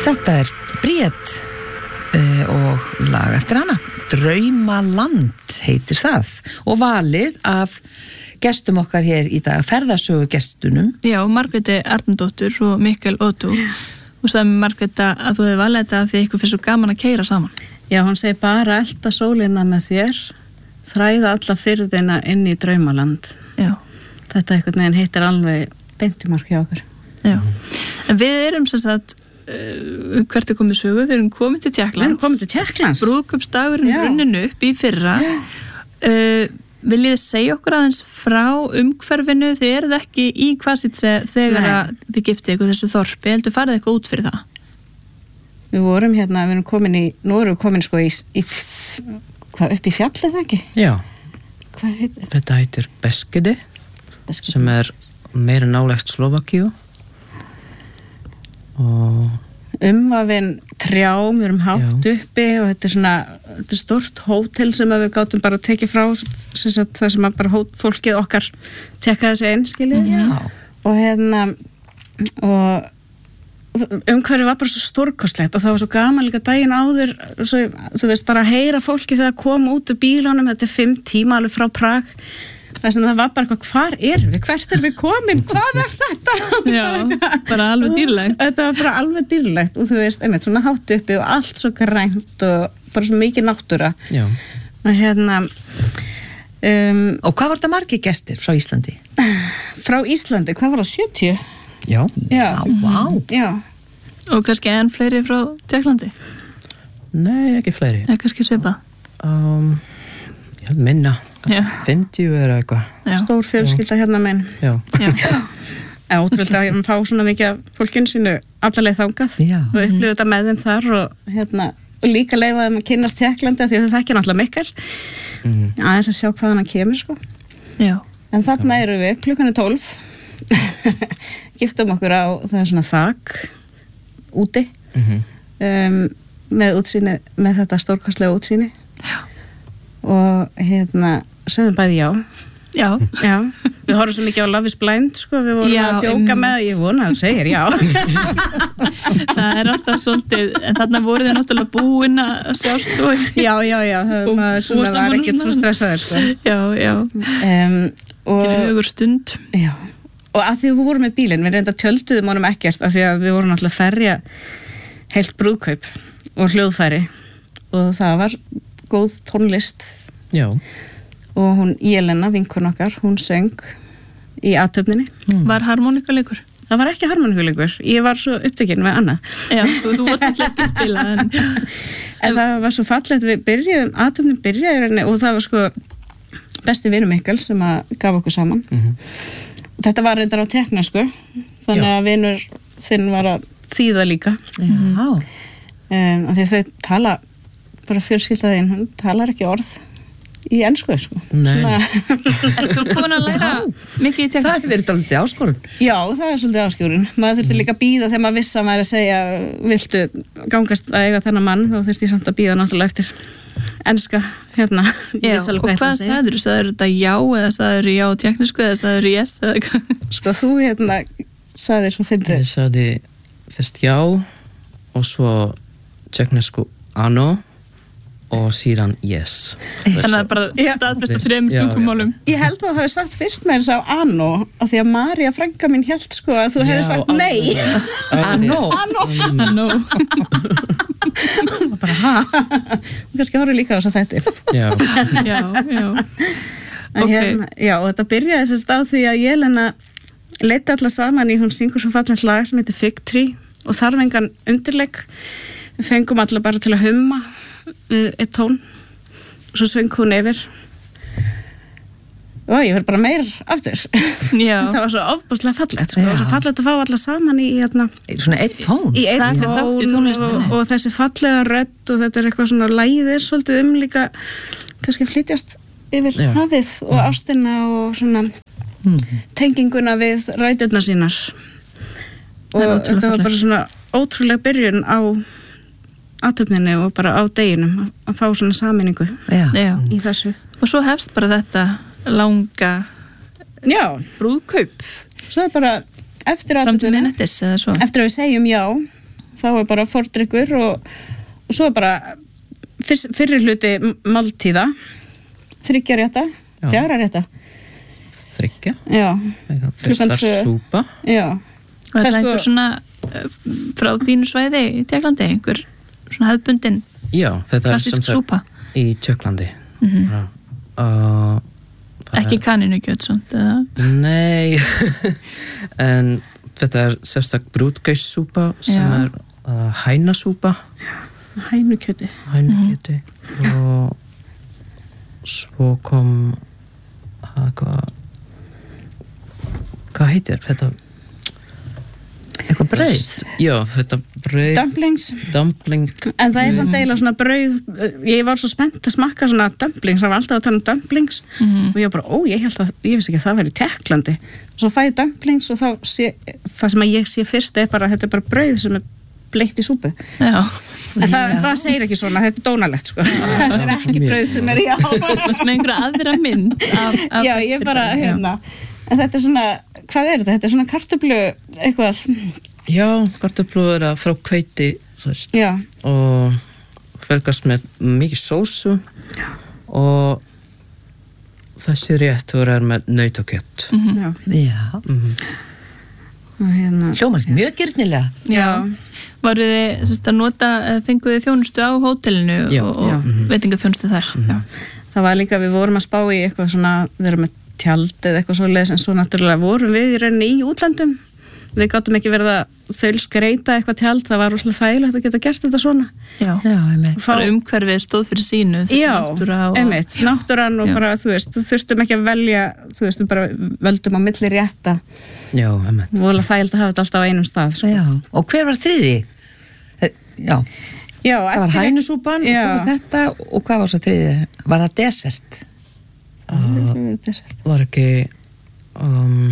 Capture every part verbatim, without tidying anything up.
Þetta er Bríet uh, og lag eftir hana. Draumaland heitir það og valið af gestum okkar hér í dag, ferðasögu gestunum. Já, Margréti Arnardóttur og Mikkel Otto og sagði með Margréti að þú hefði valið þetta því ykkur fyrir svo gaman að keyra saman. Já, hún segi bara elta sólina með þér, þræða alla firðina inn í Draumaland. Já. Þetta einhvern veginn heitir alveg beintimark hjá okkur. Já, en við erum sem sagt uh, hvert er komið sögu, við erum komið til Tékklands. Við erum komið til Tékklands. Brúðkaupsdagurinn runnin upp í fyrra. Uh, viljið þið segja okkur aðeins frá umhverfinu, þið eruð ekki í Kvasitse þegar að þið giftið ykkur þessu þorpi, heldur farið eitthvað út fyrir það? Við vorum hérna, við erum komin í, nú erum við komin sko í, í hvað, upp í fjallið það ekki? Já. Hvað heitir? Þetta heitir Beskidi, Beskidi, sem er meira nálægt Slovakíu. Og umvafin trjám, við erum hátt Já. uppi og þetta er svona, þetta er stort hótel sem við gátum bara tekið frá sem sagt, það sem að bara hót, fólkið okkar tekkaði sig inn, skiljið. Og hérna og umhverfið var bara svo stórkostlegt og það var svo gaman líka daginn áður svo, þú veist, bara að heyra fólki þegar kom út úr bílunum, þetta er fimm tíma alveg frá Prag. Þess að það var bara eitthvað, hvar erum við, hvert er við komin, hvað er þetta? Já, bara alveg dýrlegt. Þetta var bara alveg dýrlegt og þú veist, einmitt svona hátt uppi og allt svo grænt og bara svo mikið náttúra. Já. Og hérna um, Og hvað var þetta margir gestir frá Íslandi? Frá Íslandi, hvað var það, sjötíu? Já. Já, vá. Já. Og kannski enn fleiri frá Tékklandi? Nei, ekki fleiri. Eða kannski svipað? Um, ég held minna. Já. fimmtíu er eitthvað. Stór fjölskylda hérna megin. Já. Já. En ótrúlega að hérna fá svona mikið af fólkinu sínu allarleið þangað Já. og upplifa þetta með þeim þar og hérna og líka leyfa þeim að kynnast Tékklandi af því að þau þekkja náttúrulega Mikkel. Mm. Aðeins að sjá hvaðan hann kemur sko. Já. En þarna eru við, klukkan er tólf. Giftum okkur á, það er svona þak úti Mm-hmm. um, með útsýni, með þetta stórkostlega útsýni. Já. Og hérna sögðum bæði já. Já. Já. Við horfum svo mikið á Love is Blind sko, við vorum Já, að djóka um... með að ég vona að þú segir já. Það er alltaf svolítið, en þarna voru þið náttúrulega búin að sjást og Já, já, já, það maður svona var ekkert svo stressaður sko. Já, já. Um, og Gerið hugur stund. Já. Og að því við vorum með bílinn, við reynda tjölduðum honum ekkert af því að við vorum alltaf að ferja heilt brúðkaup og hljóðfæri og það var góð tónlist. Já. Og hún Jelena, vinkona okkar, hún söng í athöfninni. Mm. Var harmoníkuleikur? Það var ekki harmoníkuleikur, ég var svo upptekinn með annað. Já, þú, þú varst ekki ekki að spila. En, en það var svo fallegt, við byrjuðum, athöfnin byrjaði og það var sko besti vinur Mikkel sem að gaf okkur saman. Mm-hmm. Þetta var reyndar á teknesku, þannig Já. að vinur þinn var að þýða líka. Já. Um, af því að þau tala, bara fjölskyldaðinn, hún talar ekki orð í ensku, sko. Nei. Er þú komin að læra mikið í Tékklandi? Það hefur verið dálítið áskorun. Já, það er svolítið áskorun. Maður þurfti líka að bíða þegar maður vissi að maður er að segja viltu gangast að eiga þennan mann, þá þurfti ég samt að bíða náttúrulega eftir enska, hérna. Já, og hvað sagður þú? Sagður þetta já eða sagður já tékknesku eða sagður yes eða eitthvað? Sko, þú hérna sagðir svo fyndið. Ég sagði fyrst já og svo tékknesku ano og síðan yes. Þannig að bara staðfesta þremur tungumálum. Ég held að þú hefði sagt fyrst með þess að ano, af því að María frænka mín held sko að þú hefði sagt nei. Ano. Ano. Ano. Það var bara ha. Þú kannski horfði líka á þess að þetta. Já. Já, já. En okay. Hérna, já, og þetta byrjaði þess að því að Jelena leita alla saman í, hún syngur svo fallegt lag sem heitir Fig Tree og þarf engan undirleik. Við fengum alla bara til að humma við eitt tón og svo söng hún yfir og ég verð bara meir aftur. Já. Það var svo ofbúslega fallegt sko. Og svo fallegt að fá alla saman í hérna, svona eitt tón í eitt tón og, og þessi fallega rödd og þetta er eitthvað svona læðir svolítið um líka kannski að flytjast yfir Já. hafið og Já. ástina og svona mm. tenginguna við ræturnar sínar og þetta var bara svona ótrúlega byrjun á athöfninni og bara á deginum að fá svona sameiningu Já. í þessu. Og svo hefst bara þetta langa Já. brúðkaup. Svo er bara eftir athöfninni, eftir að við segjum já, þá er bara fordrykkur og, og svo er bara fyr, fyrri hluti máltíða, þriggja rétta, fjara rétta. Þriggja? Já. Fyrsta súpa. Já. Og þetta er einhver svona frá þínu svæði í Tékklandi, einhver svona hefðbundin Já, þetta er sem sagt í Tékklandi. Mm-hmm. Uh, Ekki kanínukjöt svona, eða? Nei, en þetta er sérstak brúðgæssúpa sem Já. er uh, hænasúpa. Hænukjöti. Hænukjöti. Mm. Og svo kom, uh, hvað, hvað heitir þetta? Eitthvað brauð? Já, þetta brauð. Dumplings. Dumpling. En það er samt eiginlega svona brauð, ég var svo spennt að smakka svona dumplings, það var alltaf að tala um dumplings mm-hmm. og ég bara, ó, ég held að, ég vissi ekki að það væri í Tékklandi. Svo fæ ég dumplings og þá sé, það sem að ég sé fyrst er bara, þetta er bara brauð sem er bleitt í súpu. Já. En það, það segir ekki svona, þetta er dónalegt, sko. Það er ekki brauð sem er í á. Það er með einhverja aðra mynd af, af Já, ég bara, hérna, en þetta er svona, hvað er þetta? Þetta er svona kartöflu eitthvað. Já, kartöflu er að frá hveiti, þú veist. Já. Og felgast með mikið sósu. Já. Og þessi réttur er með nautakjött. Mm-hmm. Já. Já. Mm-hmm. Hérna. Hljómar mjög girnilega. Já. Varuð þið sérst, að nota, fenguð þið þjónustu á hótelinu Já. og, og Já. veitingaþjónustu þar? Mm-hmm. Já. Það var líka, við vorum að spá í eitthvað svona, við erum með tjald eða eitthvað svoleiðis, en svo náttúrulega vorum við í rauninni í útlöndum. Við gátum ekki verið að þaulskreita eitthvað tjald, það var rosalega þægilegt að geta gert þetta svona. Já, Já einmitt. Fá... umhverfið stóð fyrir sínu, þessi Já, náttúra og... einmitt, náttúran og Já. bara, þú veist, þurftum ekki að velja, þú veist, við bara völdum á milli rétta. Já, einmitt. Það var alveg þægilegt að hafa þetta alltaf á einum stað. Sko. Já, og hver var þriði? Já, Já það var hænusúpan og svo var þetta, og hvað var svo þriði? Var það desert? Uh, var ekki um,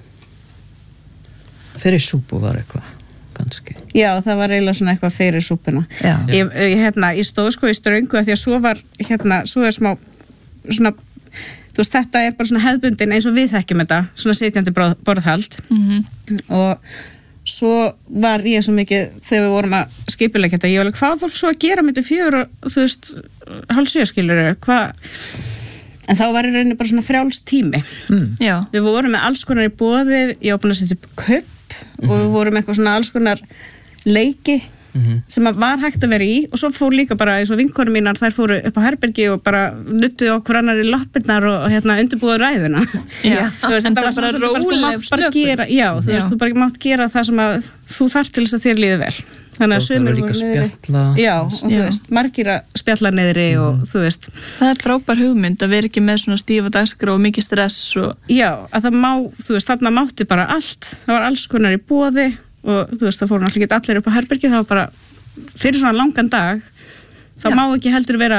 fyrir súpu var eitthvað kannski. Já, það var eiginlega svona eitthvað fyrir súpuna. Ég, ég, hérna, ég stóð sko í ströngu að því að svo var hérna, svo er smá svona, þú veist, þetta er bara svona hefðbundin eins og við þekkjum þetta, svona sitjandi borðhald mm-hmm. og svo var ég svo mikið þegar við vorum að skipuleggja þetta, ég var alveg, hvað var fólk svo að gera með þetta fjör og þú veist, hálfsjöskilur hvað en þá var í rauninni bara svona frjáls tími. Mm. Já. Við vorum með alls konar í boði, ég var búin að setja upp kupp mm-hmm. og við vorum með eitthvað svona alls konar leiki mm-hmm. sem var hægt að vera í og svo fór líka bara eins og vinkonum mínar, þær fóru upp á herbergi og bara nuttuðu okkur annar í lappirnar og, og hérna undirbúðu ræðuna. Já. Þú veist, en það var bara róleg slökun. Já, þú veist, þú bara mátt gera það sem að þú þarft til þess að þér líði vel. Þannig að sumir voru spjalla. Já, og þú Já. veist, margir að spjalla niðri mm. og þú veist. Það er frábær hugmynd að vera ekki með svona stífa dagskrá og mikið stress og... Já, að það má, þú veist, þarna mátti bara allt. Það var alls konar í boði og þú veist, það fóru náttúrulega ekki allir upp á herbergi, það var bara fyrir svona langan dag, þá Já. má ekki heldur vera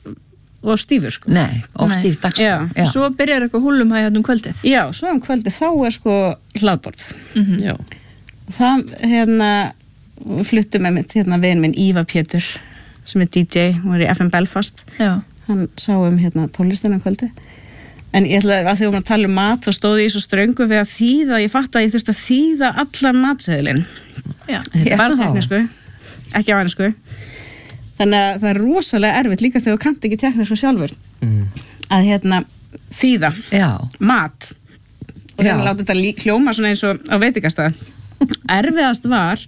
og stífur, sko. Nei, of stíf dagskrá. Já. Já. Svo byrjar eitthvað húlumhæ hérna um kvöldið. Já, svo um kvöldið þá er sko hlaðborð. Mm-hmm. Já. Það, hérna fluttum með mitt, hérna, veginn minn Ívar Pétur sem er D J, hún er í F M Belfast. Já. Hann sá um hérna tónlistina um kvöldi. En ég ætla að því að tala um mat þá stóði ég svo ströngu við að þýða, ég fatt að ég þurfti að þýða allan matseðilinn. Já. Þetta er bara teknísku, ekki á ennsku. Þannig að það er rosalega erfitt líka þegar þú kannt ekki teknísku sjálfur. Mm. Að hérna þýða Já. mat og hérna láta þetta lí, hljóma svona eins og á veitingastað. Erfiðast var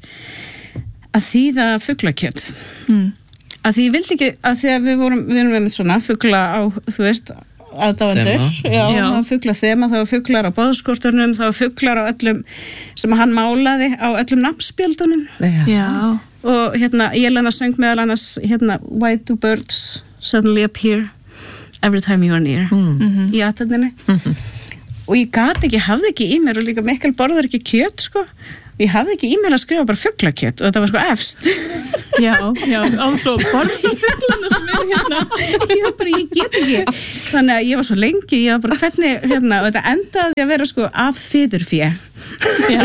að þýða fuglakjöt. Mm. Að því ég vildi ekki, að því að við vorum, við erum með svona fugla á, þú veist, aðdáendur, já, já. Það var fugla þema, það var fuglar á boðskorturnum, það var fuglar á öllum sem hann málaði á öllum nafnspjöldunum. Já. Já. Og hérna, Jelena söng meðal annars, hérna, Why do birds suddenly appear every time you are near, mm-hmm. í aðtöndinni. Mm-hmm. Og ég gat ekki, hafði ekki í mér og líka Mikkel borðar ekki kjöt, sko. Ég hafði ekki í mér að skrifa bara fuglakjöt og þetta var sko efst. Já, já, og svo borði fuglana sem er hérna. Ég var bara, ég get ekki. Þannig að ég var svo lengi, ég var bara hvernig, hérna, og þetta endaði að vera sko af fiðurfé. Já.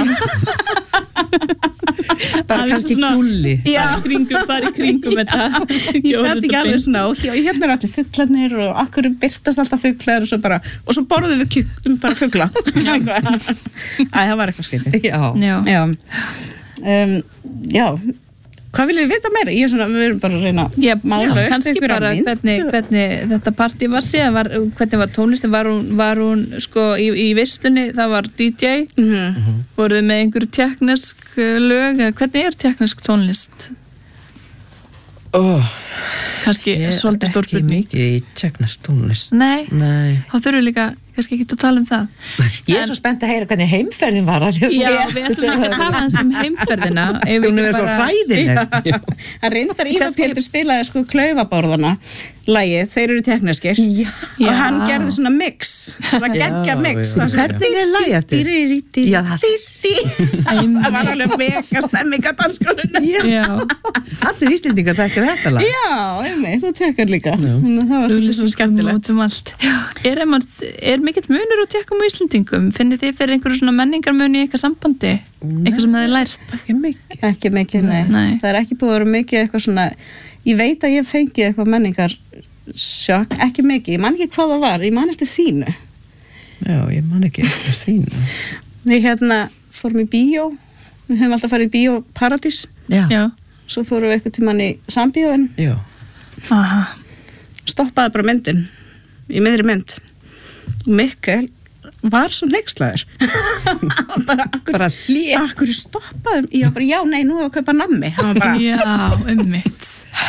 Bara kannski kúli. Já, kringum, bara í kringum þetta. Ég gæti ekki alveg svona, og hérna er allir fuglarnir og akkur byrtast alltaf fuglar og svo bara, og svo borðum við kjúk, um bara fugla. Æ, það var eitthvað skrítið. Já. Já. Já. Um, já, hvað viljið þið vita meira? Ég er svona, við erum bara að reyna að Já, mála upp kannski einhverja bara mynd. hvernig, hvernig þetta partí var síðan, var, hvernig var tónlistin, var hún, var hún sko í, í veislunni, það var D J, Mhm. voruð þið með einhverju tékknesk lög, eða hvernig er tékknesk tónlist? oh, Kannski Ég er svolítið stór ekki spurning. mikið í tjekknesk tónlist Nei, Nei þá þurfum við líka kannski ekki að tala um það. Ég er svo spennt að heyra hvernig heimferðin var að Já, við ætlum ekki að tala eins um heimferðina. ef við Hún ekki er svo bara- hræðileg. Hann reyndar Ívar Kannski- Pétur spilaði sko klaufabárðana lagið, þeir eru tekneskir Já. og hann gerði svona mix svona geggja Já, mix já. Það sem- Hvernig er lagið eftir? Dýri-rí-tí- Já, það- Það var alveg mega stemming á dansskólinu Já, Allir Íslendingar þekkja þetta lag. Já, einmitt, þú tekkar líka Já. Þannig að það var svolítið svo skemmtilegt út um allt. Já. Er, er, er mikill munur á tékkum og Íslendingum? Finnir þið fyrir einhverju svona menningarmun í eitthvað sambandi? Eitthvað sem þið lært? Ekki mikið Ekki mikið, nei. Nei. Það er ekki búið að vera mikið eitthvað svona Ég veit að ég fengi eitthvað menningar sjokk, ekki mikið, ég man ekki hvað það var ég man eftir þínu Já, ég man ekki eftir þín Við hérna fórum í bíó við höfum alltaf farið í bíó Paradís Já. Já. svo fórum við eitthvað tímann í Sambíóin Já, Aha. stoppaði bara myndin í miðri mynd og Mikkel var svo neykslaður bara, akkur, Bara hlé. akkur stoppaði ég var bara, já, nei, nú er að kaupa nammi hann var bara, Já, ummitt.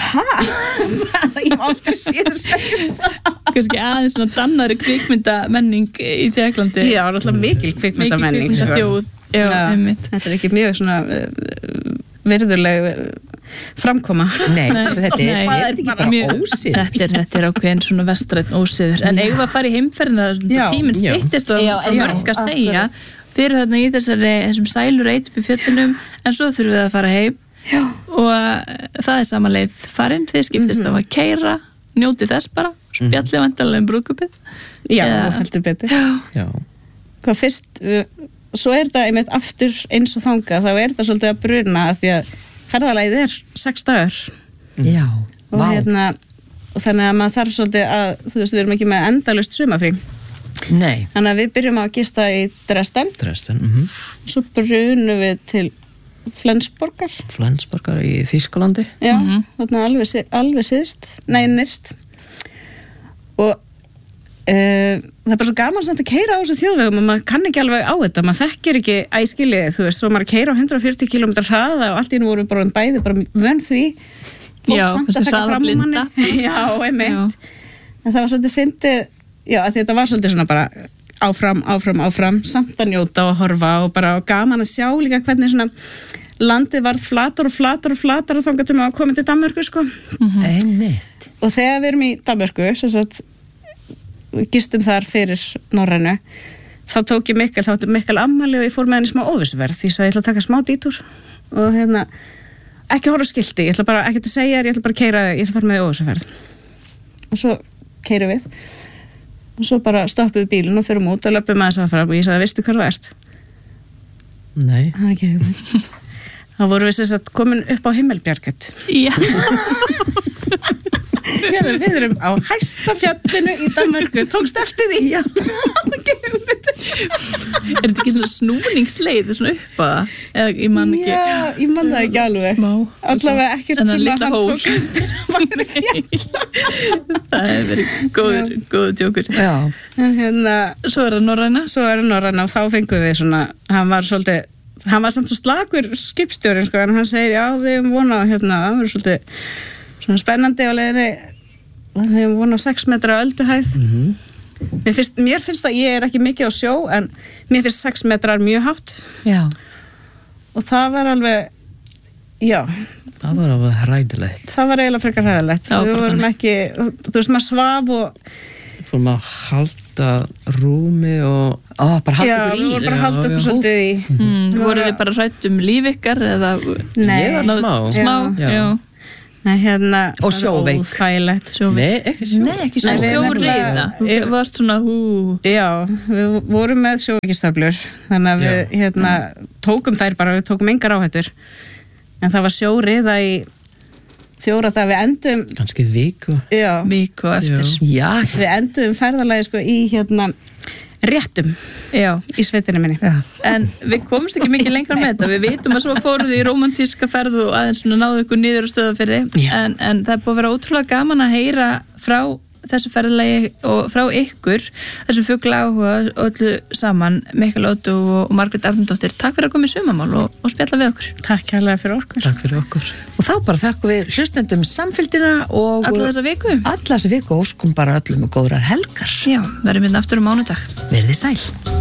ég var alltaf síðan Kannski aðeins svona dannari kvikmyndamenning í Tékklandi. já, alltaf mikil kvikmyndamenning Mikil sko. kvikmyndaþjóð. Já, Já, ummitt. þetta er ekki mjög svona uh, virðuleg uh, framkoma Nei, Nei, þetta er, nei, er þetta ekki bara mjög- ósið? Þetta er, þetta er ákveðin svona vestrætt ósiður. En eigum við að fara í heimferðina, Já. tíminn Já. styttist og Já, það já, er mörg að akkurat. segja. Þeir eru þarna í þessari, þessum sælur eitt upp í fjöllunum, en svo þurfum við að fara heim. Já. Og uh, það er sama leið farin, þið skiptist á að keyra, njóti þess bara, spjalli vandalega um brúðkaupið. já, Já. heldur betur Já. já hvað fyrst, uh, svo er þetta einmitt aftur eins og þangað, þá er þetta svolítið að bruna af því að ferðalagið er sex dagar Já, og vá. hérna og þannig að maður þarf svolítið að, þú veist, við erum ekki með endalaust sumafrí, Nei. þannig að við byrjum að gista í Dresden, Dresden, mhm svo brunum við til Flensborgar, Flensborgar í Þýskalandi já, þarna alveg, si- alveg síðst, nei, nyrst og Uh, það er bara svo gaman samt að keyra á þessu þjóðvegum og maður kann ekki alveg á þetta, maður þekkir ekki æskilið, þú veist, svo maður keyra á hundrað og fjörutíu kílómetra hraða og allt í einu voru bara bæði bara vön því fólk Já, samt þessi að taka fram á manni hraðablinda. já, einmitt Já. en það var svolítið fyndið já, að þetta var svolítið svona bara áfram, áfram, áfram, samt að njóta og horfa og bara gaman að sjá líka hvernig svona landið varð flatar og flatar og flatar og þangað til maður komið til Danmörku sko. Einmitt. og þegar við erum í Danmörku sem sagt gistum þar fyrir Norrænu þá tók ég Mikkel, þá áttu Mikkel ammæli og ég fór með henni smá óvissuverð því að ég ætla að taka smá dítúr og hérna ekki horfa á skilti, ég ætla bara ekki að segja þér, ég ætla bara að keyra þig, ég ætla að fara með þig óvissuverð og svo keyrum við og svo bara stoppuðu bílinn og förum út og löpum aðeins að fara og ég sagði, veistu hvað þú ert? Nei, Það er ekki hugmynd þá vorum við sem sagt komin upp á Himmelbjarget Já. Já, við erum á hæsta fjallinu í Danmörku, tókst eftir því já, Er þetta ekki svona snúningsleið svona upp að það? Eða ég man ekki. já, ég man það ekki alveg Smá. allavega ekkert Þennan sem að litla hann hól. tók eftir að væri fjall Það hefur verið góður, góður tjókur. Já. en hérna, Svo er það Norræna. svo er hann Norræna og þá fengum við svona, hann var svolítið hann var samt svo slagur skipstjórin sko, en hann segir, já, við hefum vonað hérna, það verður svolítið svona spennandi á leiðinni við hefum vonað sex metra ölduhæð mér, finnst, mér finnst að ég er ekki mikið á sjó en mér finnst sex metrar mjög hátt Já. og það var alveg já, það var alveg hræðilegt það var eiginlega frekar hræðilegt Það var við bara vorum þannig. ekki, þú veist maður svaf og Fórum að halda rúmi og Ó, bara halda já, ykkur við í. vorum bara að Já, halda okkur já. svolítið í Mm, voru þið bara hrætt um líf ykkar eða Nei. Ég var smá smá? Já. Já. Nei, hérna, Og sjóveik. óþægilegt Sjóveik. Nei, ekki sjó Nei, ekki Nei, svo. við- Sjóriða. Þú Ég- varst svona hú. Já, við vorum með sjóveikistöflur þannig að við Já. hérna, tókum þær bara, við tókum engar áhættur en það var sjóriða í fjóra dag, við endum Kannski viku já, Vík og eftir. Já. við endum ferðalagi sko í hérna réttum Já. í sveitinni minni. Já. En við komumst ekki mikið lengra með þetta. Við vitum að svo fóruð í romantíska ferð og aðeins svona náðu ykkur niður á Stöðvarfirði, en, en það er búið að vera ótrúlega gaman að heyra frá þessu ferðalagi og frá ykkur, þessum fugla áhuga og öllu saman, Mikael Otto og Margrét Arnardóttir. Takk fyrir að koma í Sumamál og, og spjalla við okkur. Takk kærlega fyrir okkur. Takk fyrir okkur. Og þá bara þakkum við hlustendum samfylgdina og Alla þessa viku. alla þessa viku og óskum bara öllum og góðrar helgar. Já, verðum hérna aftur á mánudag. Verðið sæl.